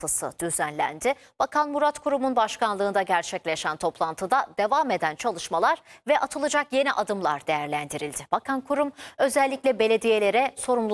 düzenlendi. Bakan Murat Kurum'un başkanlığında gerçekleşen toplantıda devam eden çalışmalar ve atılacak yeni adımlar değerlendirildi. Bakan Kurum özellikle belediyelere sorumluluk